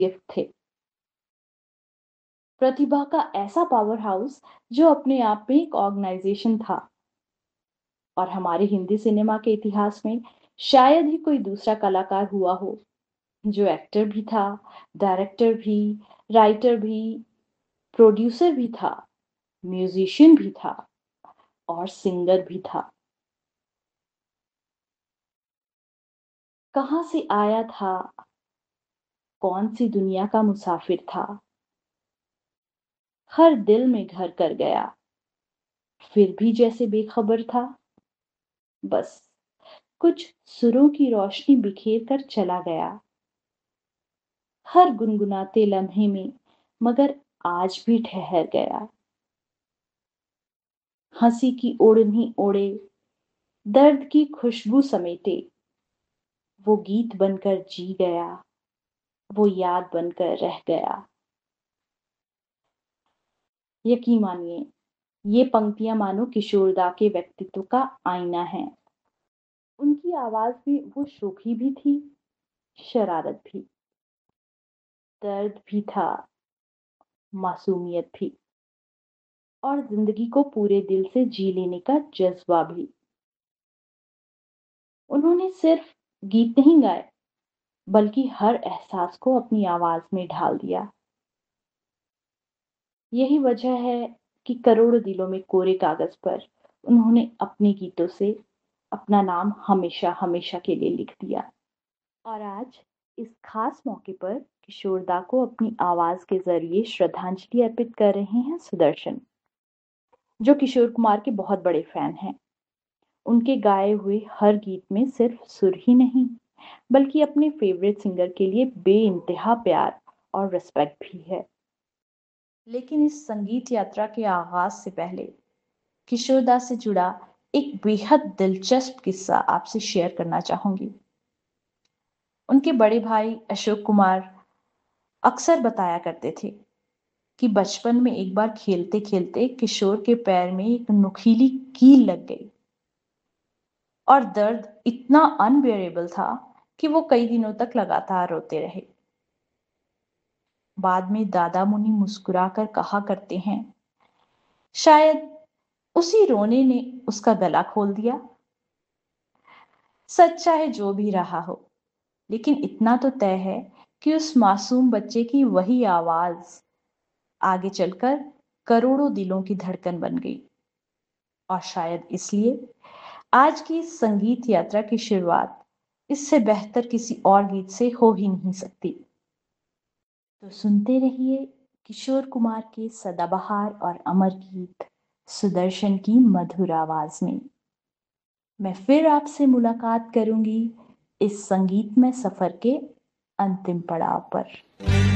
Gift थे। प्रतिभा का ऐसा पावर हाउस जो अपने आप में एक ऑर्गेनाइजेशन था, और हमारे हिंदी सिनेमा के इतिहास में शायद ही कोई दूसरा कलाकार हुआ हो जो एक्टर भी था, डायरेक्टर भी, राइटर भी, प्रोड्यूसर भी था, म्यूजिशियन भी था और सिंगर भी था। कहाँ से आया था, कौन सी दुनिया का मुसाफिर था, हर दिल में घर कर गया, फिर भी जैसे बेखबर था। बस कुछ सुरों की रोशनी बिखेर कर चला गया, हर गुनगुनाते लम्हे में, मगर आज भी ठहर गया। हंसी की ओढ़नी ओढ़े, दर्द की खुशबू समेटे, वो गीत बनकर जी गया, वो याद बनकर रह गया। यकीन मानिए, ये पंक्तियां मानो किशोरदा के व्यक्तित्व का आईना है। उनकी आवाज में वो शोखी भी थी, शरारत भी, दर्द भी था, मासूमियत भी, और जिंदगी को पूरे दिल से जी लेने का जज्बा भी। उन्होंने सिर्फ गीत नहीं गाए, बल्कि हर एहसास को अपनी आवाज में ढाल दिया। यही वजह है कि करोड़ों दिलों में कोरे कागज पर उन्होंने अपने गीतों से अपना नाम हमेशा हमेशा के लिए लिख दिया। और आज इस खास मौके पर किशोरदा को अपनी आवाज के जरिए श्रद्धांजलि अर्पित कर रहे हैं सुदर्शन, जो किशोर कुमार के बहुत बड़े फैन हैं। उनके गाए हुए हर गीत में सिर्फ सुर ही नहीं, बल्कि अपने फेवरेट सिंगर के लिए बेइंतहा प्यार और रिस्पेक्ट भी है। लेकिन इस संगीत यात्रा के आगाज से पहले किशोरदा से जुड़ा एक बेहद दिलचस्प किस्सा आपसे शेयर करना चाहूंगी। उनके बड़े भाई अशोक कुमार अक्सर बताया करते थे कि बचपन में एक बार खेलते खेलते किशोर के पैर में एक नुकीली कील लग गई, और दर्द इतना अनबेरेबल था कि वो कई दिनों तक लगातार रोते रहे। बाद में दादा मुनि मुस्कुराकर कहा करते हैं, शायद उसी रोने ने उसका गला खोल दिया। सच चाहे जो भी रहा हो, लेकिन इतना तो तय है कि उस मासूम बच्चे की वही आवाज आगे चलकर करोड़ों दिलों की धड़कन बन गई। और शायद इसलिए आज की इस संगीत यात्रा की शुरुआत इससे बेहतर किसी और गीत से हो ही नहीं सकती। तो सुनते रहिए किशोर कुमार के सदाबहार और अमर गीत सुदर्शन की मधुर आवाज में। मैं फिर आपसे मुलाकात करूंगी इस संगीतमय सफर के अंतिम पड़ाव पर।